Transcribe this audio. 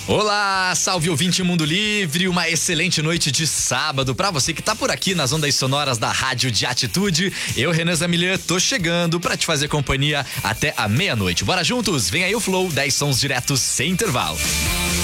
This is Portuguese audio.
Olá, salve ouvinte Mundo Livre, uma excelente noite de sábado pra você que tá por aqui nas ondas sonoras da Rádio de Atitude. Eu, Renan Zamilian, tô chegando pra te fazer companhia até a meia-noite. Bora juntos? Vem aí o Flow, 10 sons diretos sem intervalo.